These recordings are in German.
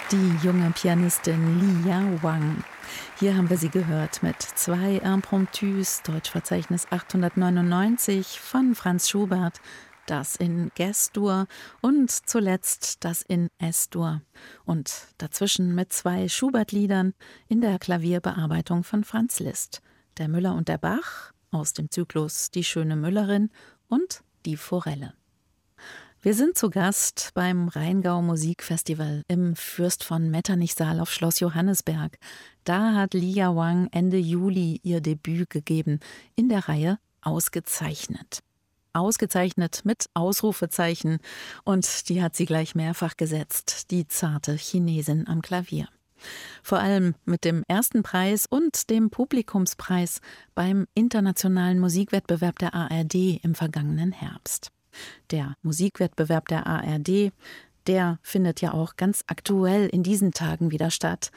Die junge Pianistin Lia Wang. Hier haben wir sie gehört mit 2 Impromptus, Deutschverzeichnis 899 von Franz Schubert, das in Ges-Dur und zuletzt das in Es-Dur. Und dazwischen mit 2 Schubert-Liedern in der Klavierbearbeitung von Franz Liszt. Der Müller und der Bach aus dem Zyklus Die schöne Müllerin und Die Forelle. Wir sind zu Gast beim Rheingau Musikfestival im Fürst von Metternich-Saal auf Schloss Johannisberg. Da hat Lia Wang Ende Juli ihr Debüt gegeben in der Reihe Ausgezeichnet. Ausgezeichnet mit Ausrufezeichen, und die hat sie gleich mehrfach gesetzt, die zarte Chinesin am Klavier. Vor allem mit dem ersten Preis und dem Publikumspreis beim internationalen Musikwettbewerb der ARD im vergangenen Herbst. Der Musikwettbewerb der ARD, der findet ja auch ganz aktuell in diesen Tagen wieder statt,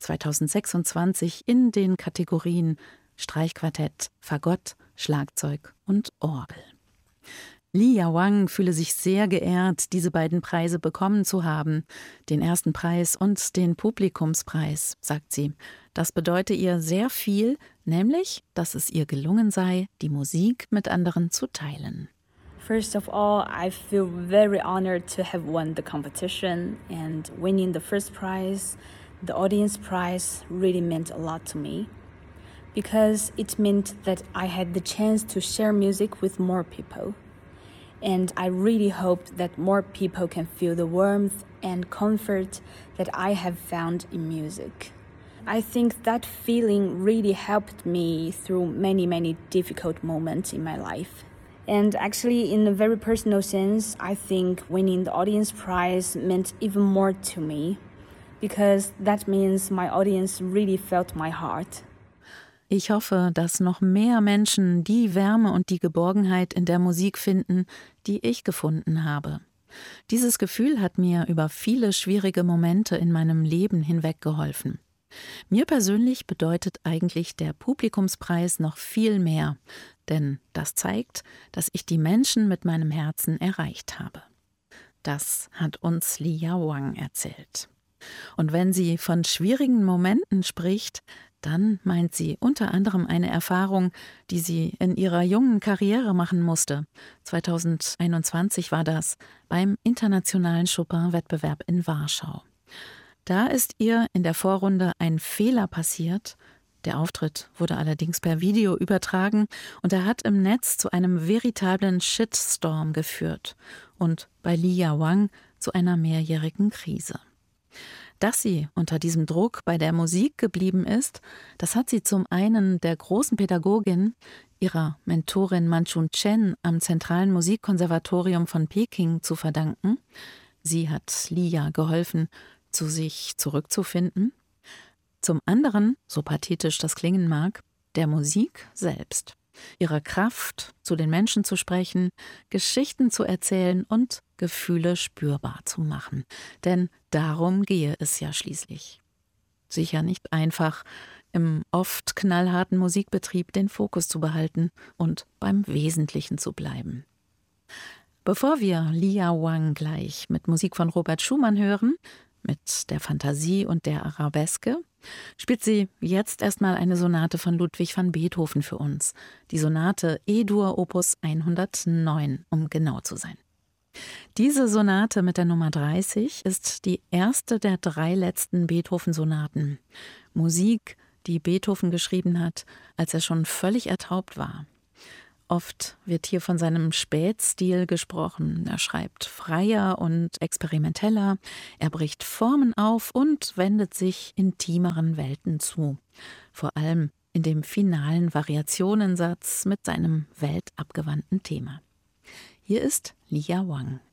2026 in den Kategorien Streichquartett, Fagott, Schlagzeug und Orgel. Lia Wang fühle sich sehr geehrt, diese beiden Preise bekommen zu haben, den ersten Preis und den Publikumspreis, sagt sie. Das bedeute ihr sehr viel, nämlich, dass es ihr gelungen sei, die Musik mit anderen zu teilen. First of all, I feel very honored to have won the competition, and winning the first prize, the audience prize, really meant a lot to me because it meant that I had the chance to share music with more people. And I really hope that more people can feel the warmth and comfort that I have found in music. I think that feeling really helped me through many, many difficult moments in my life. And actually, in a very personal sense, I think winning the audience prize meant even more to me, because that means my audience really felt my heart. Ich hoffe, dass noch mehr Menschen die Wärme und die Geborgenheit in der Musik finden, die ich gefunden habe. Dieses Gefühl hat mir über viele schwierige Momente in meinem Leben hinweg geholfen. Mir persönlich bedeutet eigentlich der Publikumspreis noch viel mehr, denn das zeigt, dass ich die Menschen mit meinem Herzen erreicht habe. Das hat uns Lia Wang erzählt. Und wenn sie von schwierigen Momenten spricht, dann meint sie unter anderem eine Erfahrung, die sie in ihrer jungen Karriere machen musste. 2021 war das beim internationalen Chopin-Wettbewerb in Warschau. Da ist ihr in der Vorrunde ein Fehler passiert. Der Auftritt wurde allerdings per Video übertragen und er hat im Netz zu einem veritablen Shitstorm geführt und bei Lia Wang zu einer mehrjährigen Krise. Dass sie unter diesem Druck bei der Musik geblieben ist, das hat sie zum einen der großen Pädagogin, ihrer Mentorin Manchun Chen am Zentralen Musikkonservatorium von Peking zu verdanken. Sie hat Lia geholfen, zu sich zurückzufinden. Zum anderen, so pathetisch das klingen mag, der Musik selbst. Ihrer Kraft, zu den Menschen zu sprechen, Geschichten zu erzählen und Gefühle spürbar zu machen. Denn darum gehe es ja schließlich. Sicher nicht einfach, im oft knallharten Musikbetrieb den Fokus zu behalten und beim Wesentlichen zu bleiben. Bevor wir Lia Wang gleich mit Musik von Robert Schumann hören, mit der Fantasie und der Arabeske, spielt sie jetzt erstmal eine Sonate von Ludwig van Beethoven für uns. Die Sonate E-Dur Opus 109, um genau zu sein. Diese Sonate mit der Nummer 30 ist die erste der 3 letzten Beethoven-Sonaten. Musik, die Beethoven geschrieben hat, als er schon völlig ertaubt war. Oft wird hier von seinem Spätstil gesprochen. Er schreibt freier und experimenteller, er bricht Formen auf und wendet sich intimeren Welten zu. Vor allem in dem finalen Variationensatz mit seinem weltabgewandten Thema. Hier ist Lia Wang.